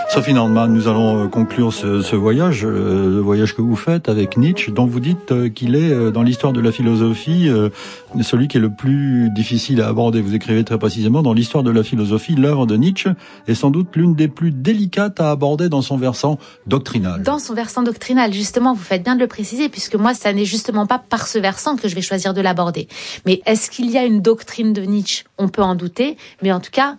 Sophie Nordman, nous allons conclure ce voyage, le voyage que vous faites avec Nietzsche, dont vous dites qu'il est, dans l'histoire de la philosophie, celui qui est le plus difficile à aborder. Vous écrivez très précisément, dans l'histoire de la philosophie, l'œuvre de Nietzsche est sans doute l'une des plus délicates à aborder dans son versant doctrinal. Dans son versant doctrinal, justement, vous faites bien de le préciser, puisque moi, ça n'est justement pas par ce versant que je vais choisir de l'aborder. Mais est-ce qu'il y a une doctrine de Nietzsche ? On peut en douter, mais en tout cas,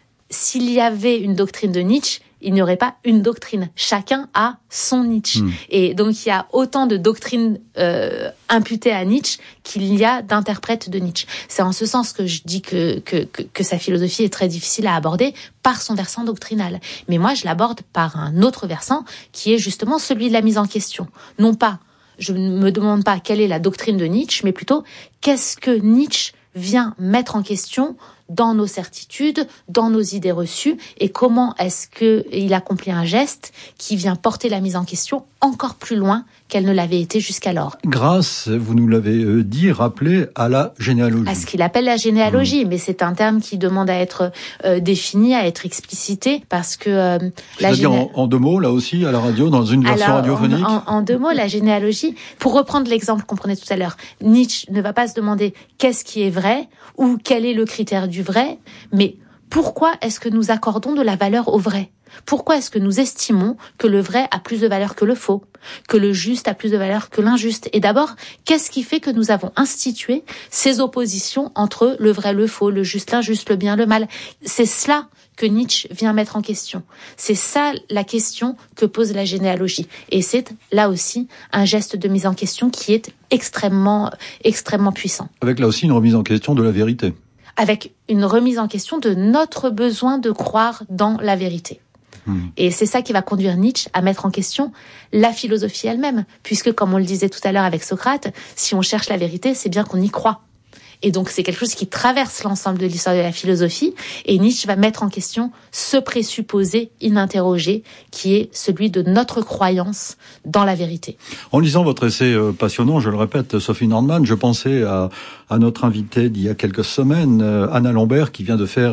s'il y avait une doctrine de Nietzsche, il n'y aurait pas une doctrine. Chacun a son Nietzsche. Et donc, il y a autant de doctrines imputées à Nietzsche qu'il y a d'interprètes de Nietzsche. C'est en ce sens que je dis que sa philosophie est très difficile à aborder par son versant doctrinal. Mais moi, je l'aborde par un autre versant qui est justement celui de la mise en question. Non pas, je ne me demande pas quelle est la doctrine de Nietzsche, mais plutôt qu'est-ce que Nietzsche vient mettre en question dans nos certitudes, dans nos idées reçues, et comment est-ce qu'il accomplit un geste qui vient porter la mise en question encore plus loin qu'elle ne l'avait été jusqu'alors. Grâce, vous nous l'avez dit, rappelé à la généalogie. À ce qu'il appelle la généalogie, mais c'est un terme qui demande à être défini, à être explicité, parce que c'est-à-dire en deux mots, là aussi, à la radio, dans une version radiophonique. En deux mots, la généalogie, pour reprendre l'exemple qu'on prenait tout à l'heure, Nietzsche ne va pas se demander qu'est-ce qui est vrai, ou quel est le critère du vrai, mais pourquoi est-ce que nous accordons de la valeur au vrai ? Pourquoi est-ce que nous estimons que le vrai a plus de valeur que le faux, que le juste a plus de valeur que l'injuste ? Et d'abord, qu'est-ce qui fait que nous avons institué ces oppositions entre le vrai, le faux, le juste, l'injuste, le bien, le mal ? C'est cela que Nietzsche vient mettre en question. C'est ça la question que pose la généalogie. Et c'est là aussi un geste de mise en question qui est extrêmement puissant. Avec là aussi une remise en question de la vérité. Avec une remise en question de notre besoin de croire dans la vérité. Et c'est ça qui va conduire Nietzsche à mettre en question la philosophie elle-même, puisque, comme on le disait tout à l'heure avec Socrate, si on cherche la vérité, c'est bien qu'on y croit. Et donc, c'est quelque chose qui traverse l'ensemble de l'histoire de la philosophie, et Nietzsche va mettre en question ce présupposé ininterrogé, qui est celui de notre croyance dans la vérité. En lisant votre essai passionnant, je le répète, Sophie Nordman, je pensais à notre invitée d'il y a quelques semaines, Anna Lambert, qui vient de faire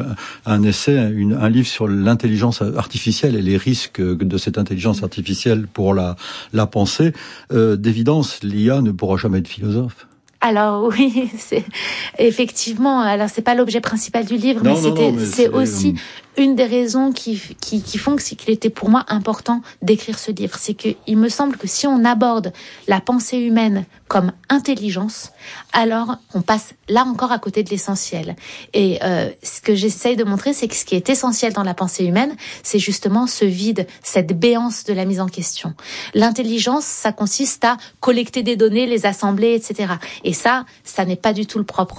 un essai, un livre sur l'intelligence artificielle et les risques de cette intelligence artificielle pour la pensée. D'évidence, l'IA ne pourra jamais être philosophe. Alors oui, c'est effectivement. Alors c'est pas l'objet principal du livre, mais c'est aussi une des raisons qui font qu'il était pour moi important d'écrire ce livre. C'est que il me semble que si on aborde la pensée humaine comme intelligence, alors on passe là encore à côté de l'essentiel. Et ce que j'essaye de montrer, c'est que ce qui est essentiel dans la pensée humaine, c'est justement ce vide, cette béance de la mise en question. L'intelligence, ça consiste à collecter des données, les assembler, etc. Et ça n'est pas du tout le propre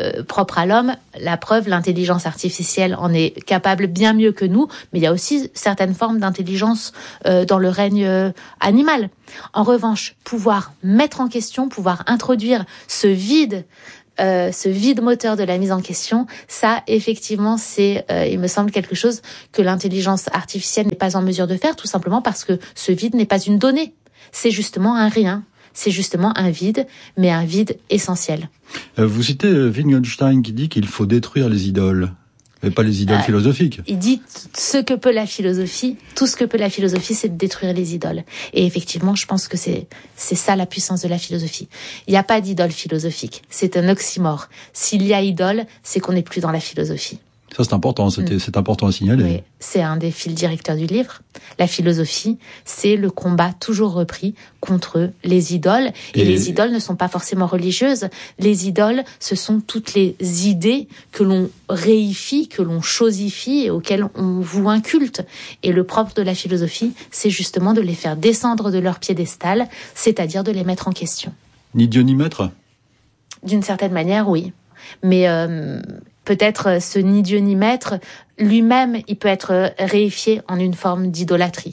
à l'homme. La preuve, l'intelligence artificielle en est capable bien mieux que nous, mais il y a aussi certaines formes d'intelligence dans le règne animal. En revanche, pouvoir mettre en question, pouvoir introduire ce vide moteur de la mise en question, ça, effectivement, c'est, il me semble, quelque chose que l'intelligence artificielle n'est pas en mesure de faire, tout simplement parce que ce vide n'est pas une donnée. C'est justement un rien. C'est justement un vide, mais un vide essentiel. Vous citez Wittgenstein qui dit qu'il faut détruire les idoles. Mais pas les idoles philosophiques. Il dit tout ce que peut la philosophie, c'est de détruire les idoles. Et effectivement, je pense que c'est ça la puissance de la philosophie. Il n'y a pas d'idole philosophique. C'est un oxymore. S'il y a idole, c'est qu'on n'est plus dans la philosophie. Ça, c'est important. C'est important à signaler. Oui, c'est un des fils directeurs du livre. La philosophie, c'est le combat toujours repris contre les idoles. Et les idoles ne sont pas forcément religieuses. Les idoles, ce sont toutes les idées que l'on réifie, que l'on chosifie et auxquelles on voue un culte. Et le propre de la philosophie, c'est justement de les faire descendre de leur piédestal, c'est-à-dire de les mettre en question. Ni Dieu ni maître ? D'une certaine manière, oui. Mais peut-être ce ni Dieu ni maître, lui-même, il peut être réifié en une forme d'idolâtrie.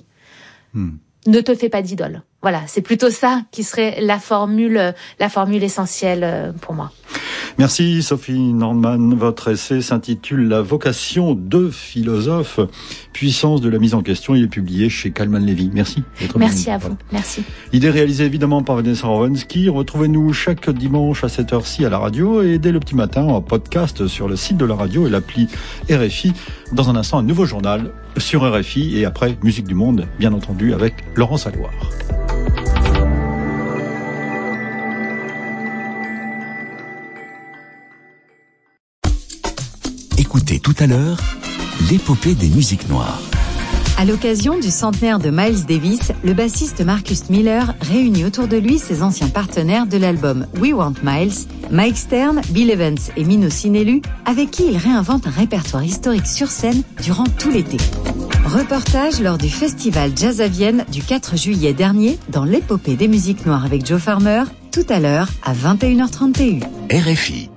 Ne te fais pas d'idole. Voilà, c'est plutôt ça qui serait la formule essentielle pour moi. Merci Sophie Nordman. Votre essai s'intitule « La vocation de philosophe, puissance de la mise en question ». Il est publié chez Kalman Levy. Merci. Merci à vous. Merci. Idée réalisée évidemment par Vanessa Rowensky. Retrouvez-nous chaque dimanche à cette heure-ci à la radio et dès le petit matin en podcast sur le site de la radio et l'appli RFI. Dans un instant, un nouveau journal sur RFI et après Musique du Monde, bien entendu, avec Laurence Alloire. Écoutez tout à l'heure l'épopée des musiques noires. À l'occasion du centenaire de Miles Davis, le bassiste Marcus Miller réunit autour de lui ses anciens partenaires de l'album We Want Miles, Mike Stern, Bill Evans et Mino Sinelu, avec qui il réinvente un répertoire historique sur scène durant tout l'été. Reportage lors du festival Jazz à Vienne du 4 juillet dernier dans l'épopée des musiques noires avec Joe Farmer, tout à l'heure à 21h31. RFI.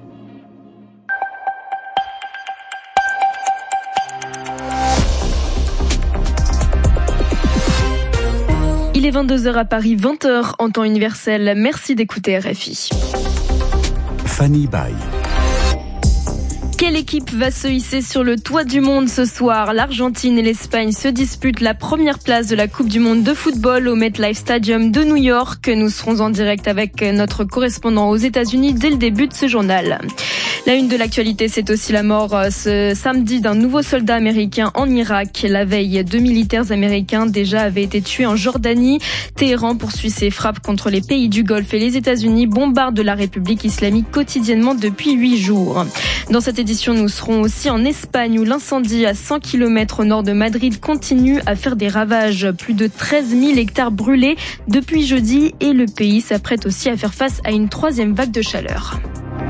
Il est 22h à Paris, 20h en temps universel. Merci d'écouter RFI. Fanny Bay. Quelle équipe va se hisser sur le toit du monde ce soir ? L'Argentine et l'Espagne se disputent la première place de la Coupe du Monde de football au MetLife Stadium de New York. Nous serons en direct avec notre correspondant aux États-Unis dès le début de ce journal. La une de l'actualité, c'est aussi la mort ce samedi d'un nouveau soldat américain en Irak. La veille, 2 militaires américains déjà avaient été tués en Jordanie. Téhéran poursuit ses frappes contre les pays du Golfe et les États-Unis bombardent la République islamique quotidiennement depuis 8 jours. Dans cette édition, nous serons aussi en Espagne où l'incendie à 100 km au nord de Madrid continue à faire des ravages. Plus de 13 000 hectares brûlés depuis jeudi et le pays s'apprête aussi à faire face à une 3e vague de chaleur.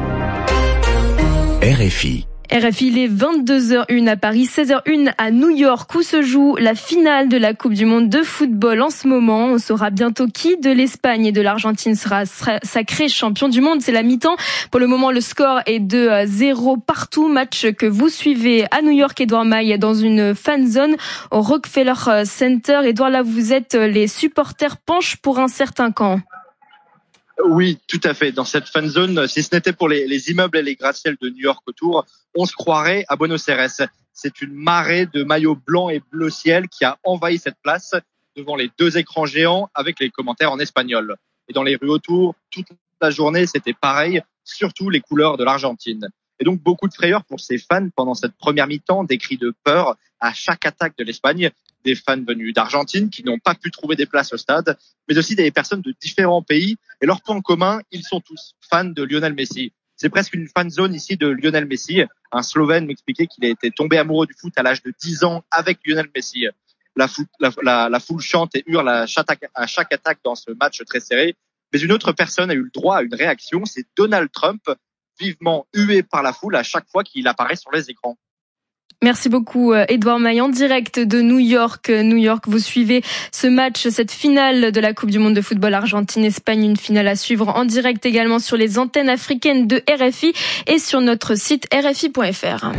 RFI. RFI, il est 22h01 à Paris, 16h01 à New York où se joue la finale de la Coupe du Monde de football en ce moment. On saura bientôt qui de l'Espagne et de l'Argentine sera sacré champion du monde. C'est la mi-temps. Pour le moment, le score est de 0 partout. Match que vous suivez à New York, Edouard Maille, dans une fan zone au Rockefeller Center. Edouard, là, vous êtes les supporters penchent pour un certain camp. Oui, tout à fait. Dans cette fan zone, si ce n'était pour les immeubles et les gratte-ciels de New York autour, on se croirait à Buenos Aires. C'est une marée de maillots blancs et bleu ciel qui a envahi cette place devant les 2 écrans géants avec les commentaires en espagnol. Et dans les rues autour, toute la journée, c'était pareil, surtout les couleurs de l'Argentine. Et donc beaucoup de frayeur pour ces fans pendant cette première mi-temps, des cris de peur à chaque attaque de l'Espagne. Des fans venus d'Argentine qui n'ont pas pu trouver des places au stade, mais aussi des personnes de différents pays. Et leur point commun, ils sont tous fans de Lionel Messi. C'est presque une fan zone ici de Lionel Messi. Un Slovène m'expliquait qu'il a été tombé amoureux du foot à l'âge de 10 ans avec Lionel Messi. La foule chante et hurle à chaque attaque dans ce match très serré. Mais une autre personne a eu le droit à une réaction, c'est Donald Trump, vivement hué par la foule à chaque fois qu'il apparaît sur les écrans. Merci beaucoup Edouard Maille en direct de New York. New York, vous suivez ce match, cette finale de la Coupe du Monde de football Argentine-Espagne, une finale à suivre en direct également sur les antennes africaines de RFI et sur notre site rfi.fr.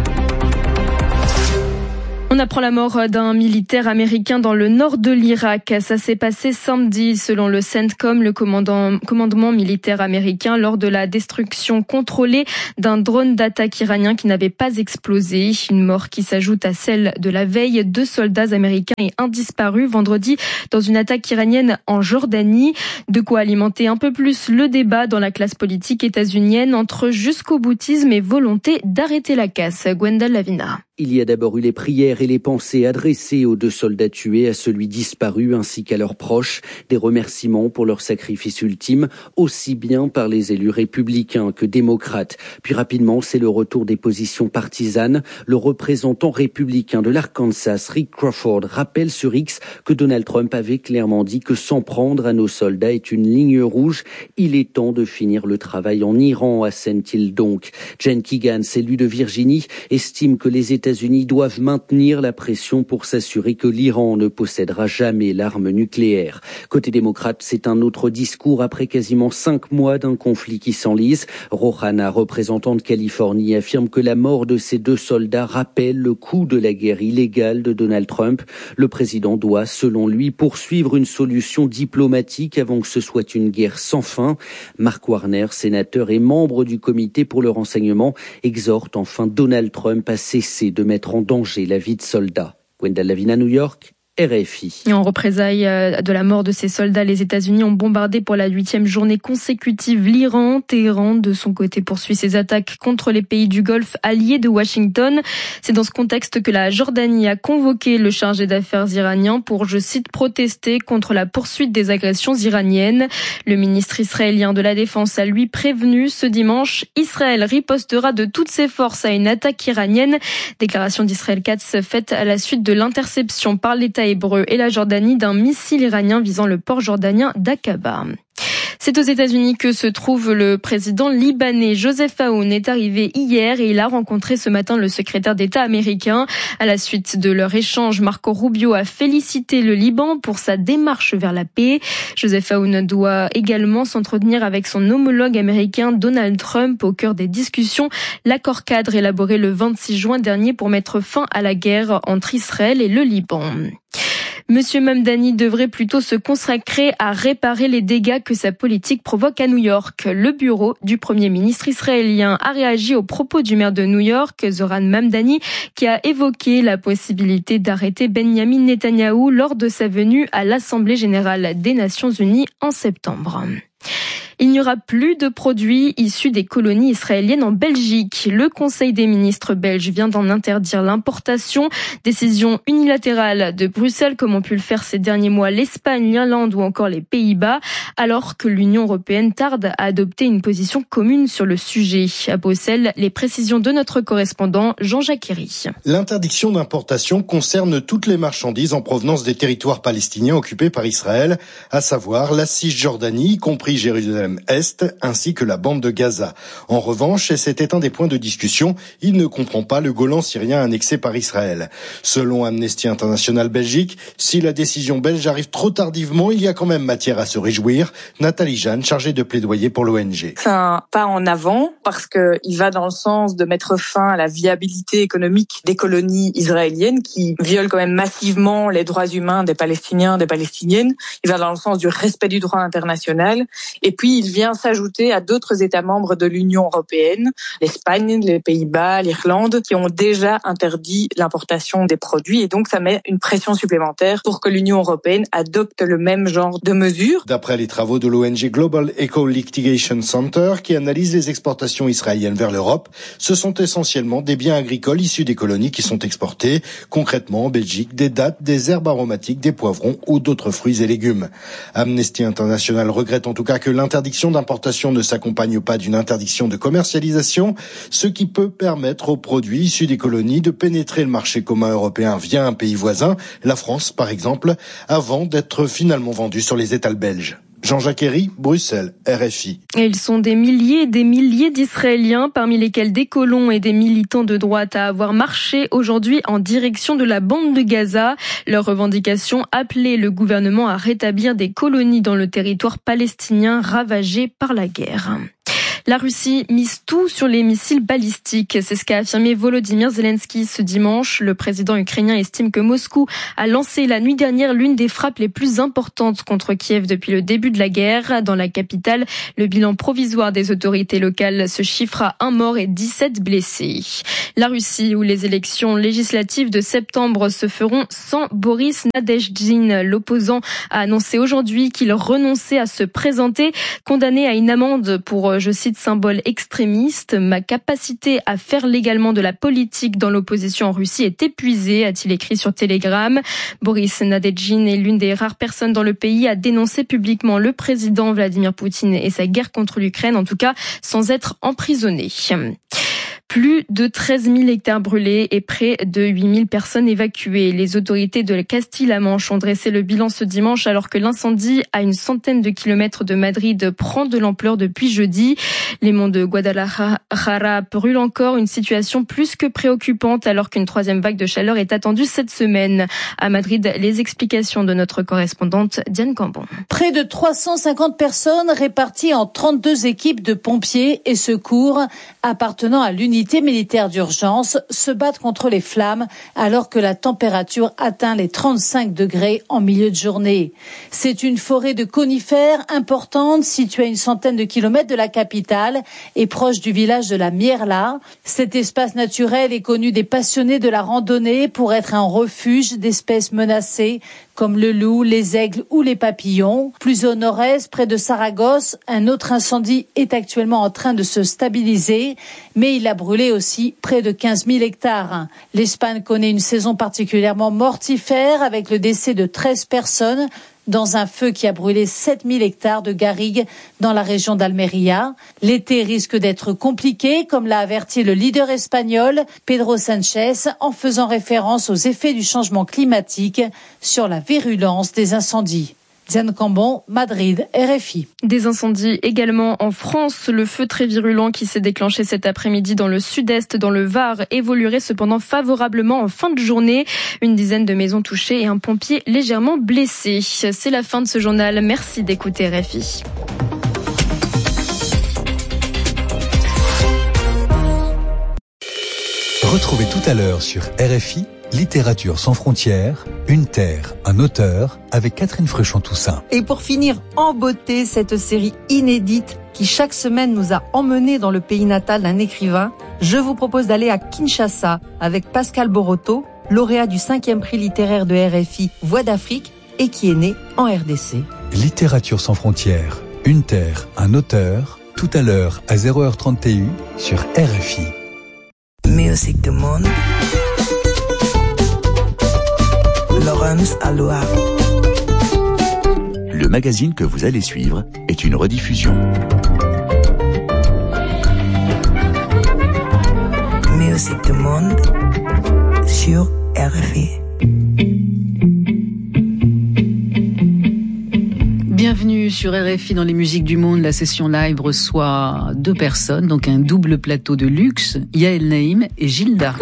On apprend la mort d'un militaire américain dans le nord de l'Irak. Ça s'est passé samedi, selon le CENTCOM, le commandement militaire américain, lors de la destruction contrôlée d'un drone d'attaque iranien qui n'avait pas explosé. Une mort qui s'ajoute à celle de la veille. 2 soldats américains et un disparu vendredi dans une attaque iranienne en Jordanie. De quoi alimenter un peu plus le débat dans la classe politique états-unienne entre jusqu'au-boutisme et volonté d'arrêter la casse. Gwendal Lavina. Il y a d'abord eu les prières et les pensées adressées aux 2 soldats tués, à celui disparu ainsi qu'à leurs proches. Des remerciements pour leur sacrifice ultime, aussi bien par les élus républicains que démocrates. Puis rapidement, c'est le retour des positions partisanes. Le représentant républicain de l'Arkansas, Rick Crawford, rappelle sur X que Donald Trump avait clairement dit que s'en prendre à nos soldats est une ligne rouge. Il est temps de finir le travail en Iran, assène-t-il donc. Jen Keegan, élu de Virginie, estime que les États-Unis doivent maintenir la pression pour s'assurer que l'Iran ne possédera jamais l'arme nucléaire. Côté démocrate, c'est un autre discours après quasiment 5 mois d'un conflit qui s'enlise. Ro Khanna, représentant de Californie, affirme que la mort de ces 2 soldats rappelle le coût de la guerre illégale de Donald Trump. Le président doit, selon lui, poursuivre une solution diplomatique avant que ce soit une guerre sans fin. Mark Warner, sénateur et membre du comité pour le renseignement, exhorte enfin Donald Trump à cesser de mettre en danger la vie de soldats. Gwendal Lavina, New York. RFI. Et en représailles de la mort de ces soldats, les États-Unis ont bombardé pour la 8e journée consécutive l'Iran. Téhéran, de son côté, poursuit ses attaques contre les pays du Golfe alliés de Washington. C'est dans ce contexte que la Jordanie a convoqué le chargé d'affaires iranien pour, je cite, protester contre la poursuite des agressions iraniennes. Le ministre israélien de la Défense a lui prévenu ce dimanche, Israël ripostera de toutes ses forces à une attaque iranienne. Déclaration d'Israël Katz faite à la suite de l'interception par l'État hébreu et la Jordanie d'un missile iranien visant le port jordanien d'Aqaba. C'est aux États-Unis que se trouve le président libanais. Joseph Aoun est arrivé hier et il a rencontré ce matin le secrétaire d'État américain. À la suite de leur échange, Marco Rubio a félicité le Liban pour sa démarche vers la paix. Joseph Aoun doit également s'entretenir avec son homologue américain Donald Trump au cœur des discussions. L'accord cadre élaboré le 26 juin dernier pour mettre fin à la guerre entre Israël et le Liban. Monsieur Mamdani devrait plutôt se consacrer à réparer les dégâts que sa politique provoque à New York. Le bureau du Premier ministre israélien a réagi aux propos du maire de New York, Zoran Mamdani, qui a évoqué la possibilité d'arrêter Benyamin Netanyahou lors de sa venue à l'Assemblée générale des Nations unies en septembre. Il n'y aura plus de produits issus des colonies israéliennes en Belgique. Le Conseil des ministres belge vient d'en interdire l'importation. Décision unilatérale de Bruxelles, comme ont pu le faire ces derniers mois l'Espagne, l'Irlande ou encore les Pays-Bas, alors que l'Union européenne tarde à adopter une position commune sur le sujet. À Bruxelles, les précisions de notre correspondant Jean-Jacques Herry. L'interdiction d'importation concerne toutes les marchandises en provenance des territoires palestiniens occupés par Israël, à savoir la Cisjordanie, y compris Jérusalem Est, ainsi que la bande de Gaza. En revanche, et c'était un des points de discussion, il ne comprend pas le Golan syrien annexé par Israël. Selon Amnesty International Belgique, si la décision belge arrive trop tardivement, il y a quand même matière à se réjouir. Nathalie Jeanne, chargée de plaidoyer pour l'ONG. C'est un pas en avant parce qu'il va dans le sens de mettre fin à la viabilité économique des colonies israéliennes qui violent quand même massivement les droits humains des Palestiniens, des Palestiniennes. Il va dans le sens du respect du droit international. Et puis, il vient s'ajouter à d'autres États membres de l'Union européenne, l'Espagne, les Pays-Bas, l'Irlande, qui ont déjà interdit l'importation des produits. Et donc, ça met une pression supplémentaire pour que l'Union européenne adopte le même genre de mesures. D'après les travaux de l'ONG Global Eco Litigation Center, qui analyse les exportations israéliennes vers l'Europe, ce sont essentiellement des biens agricoles issus des colonies qui sont exportés. Concrètement, en Belgique, des dattes, des herbes aromatiques, des poivrons ou d'autres fruits et légumes. Amnesty International regrette en tout cas que l'interdiction d'importation ne s'accompagne pas d'une interdiction de commercialisation, ce qui peut permettre aux produits issus des colonies de pénétrer le marché commun européen via un pays voisin, la France par exemple, avant d'être finalement vendus sur les étals belges. Jean-Jacques Herry, Bruxelles, RFI. Et ils sont des milliers et des milliers d'Israéliens, parmi lesquels des colons et des militants de droite, à avoir marché aujourd'hui en direction de la bande de Gaza. Leur revendication appelait le gouvernement à rétablir des colonies dans le territoire palestinien ravagé par la guerre. La Russie mise tout sur les missiles balistiques. C'est ce qu'a affirmé Volodymyr Zelensky ce dimanche. Le président ukrainien estime que Moscou a lancé la nuit dernière l'une des frappes les plus importantes contre Kiev depuis le début de la guerre. Dans la capitale, le bilan provisoire des autorités locales se chiffre à 1 mort et 17 blessés. La Russie, où les élections législatives de septembre se feront sans Boris Nadezhdin. L'opposant a annoncé aujourd'hui qu'il renonçait à se présenter, condamné à une amende pour, je cite, symbole extrémiste. Ma capacité à faire légalement de la politique dans l'opposition en Russie est épuisée, a-t-il écrit sur Telegram. Boris Nadezhdin est l'une des rares personnes dans le pays à dénoncer publiquement le président Vladimir Poutine et sa guerre contre l'Ukraine, en tout cas sans être emprisonné. Plus de 13 000 hectares brûlés et près de 8 000 personnes évacuées. Les autorités de Castille-La Manche ont dressé le bilan ce dimanche alors que l'incendie à une centaine de kilomètres de Madrid prend de l'ampleur depuis jeudi. Les monts de Guadalajara brûlent encore, une situation plus que préoccupante alors qu'une troisième vague de chaleur est attendue cette semaine. À Madrid, les explications de notre correspondante Diane Cambon. Près de 350 personnes réparties en 32 équipes de pompiers et secours appartenant à l'unité militaire d'urgence se battent contre les flammes alors que la température atteint les 35 degrés en milieu de journée. C'est une forêt de conifères importante située à une centaine de kilomètres de la capitale et proche du village de la Mierla. Cet espace naturel est connu des passionnés de la randonnée pour être un refuge d'espèces menacées comme le loup, les aigles ou les papillons. Plus au nord-est, près de Saragosse, un autre incendie est actuellement en train de se stabiliser, mais il a brûlé aussi près de 15 000 hectares. L'Espagne connaît une saison particulièrement mortifère avec le décès de 13 personnes dans un feu qui a brûlé 7 000 hectares de garrigues dans la région d'Almeria. L'été risque d'être compliqué, comme l'a averti le leader espagnol, Pedro Sánchez, en faisant référence aux effets du changement climatique sur la virulence des incendies. Diane Cambon, Madrid, RFI. Des incendies également en France. Le feu très virulent qui s'est déclenché cet après-midi dans le sud-est, dans le Var, évoluerait cependant favorablement en fin de journée. Une dizaine de maisons touchées et un pompier légèrement blessé. C'est la fin de ce journal. Merci d'écouter RFI. Retrouvez tout à l'heure sur RFI Littérature sans frontières, une terre, un auteur, avec Catherine Fruchon-Toussaint. Et pour finir en beauté, cette série inédite qui chaque semaine nous a emmenés dans le pays natal d'un écrivain, je vous propose d'aller à Kinshasa avec Pascal Boroto, lauréat du 5e prix littéraire de RFI Voix d'Afrique et qui est né en RDC. Littérature sans frontières, une terre, un auteur, tout à l'heure à 0h31 sur RFI. Musique du monde. Laurence Aloha. Le magazine que vous allez suivre est une rediffusion. Musique du monde sur RFI. Bienvenue sur RFI dans les musiques du monde. La session live reçoit 2 personnes, donc un double plateau de luxe, Yael Naïm et Gilda.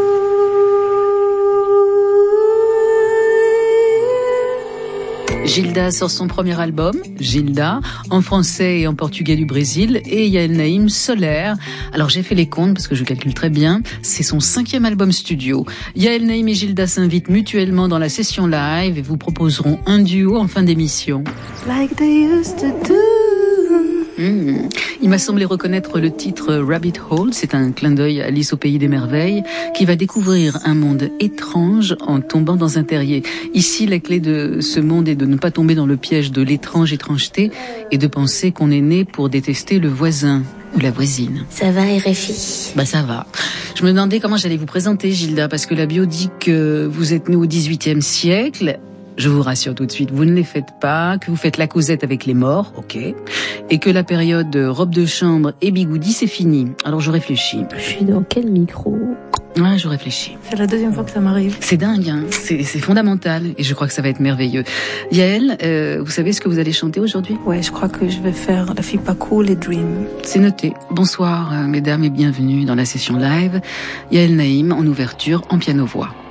Gilda sort son premier album, Gilda, en français et en portugais du Brésil, et Yael Naïm, Solaire. Alors j'ai fait les comptes parce que je calcule très bien, c'est son 5e album studio. Yael Naïm et Gilda s'invitent mutuellement dans la session live et vous proposeront un duo en fin d'émission. Like they used to do. Il m'a semblé reconnaître le titre Rabbit Hole, c'est un clin d'œil à Alice au pays des merveilles, qui va découvrir un monde étrange en tombant dans un terrier. Ici, la clé de ce monde est de ne pas tomber dans le piège de l'étrange étrangeté et de penser qu'on est né pour détester le voisin ou la voisine. Ça va, RFI? Ça va. Je me demandais comment j'allais vous présenter, Gilda, parce que la bio dit que vous êtes né au XVIIIe siècle. Je vous rassure tout de suite, vous ne les faites pas, que vous faites la causette avec les morts, ok, et que la période robe de chambre et bigoudi, c'est fini. Alors je réfléchis. Je suis dans quel micro? Ouais, je réfléchis. C'est la 2e fois que ça m'arrive. C'est dingue, hein, c'est fondamental, et je crois que ça va être merveilleux. Yael, vous savez ce que vous allez chanter aujourd'hui? Ouais, je crois que je vais faire La fille pas cool et Dream. C'est noté. Bonsoir, mesdames, et bienvenue dans la session live. Yael Naïm en ouverture, en piano-voix.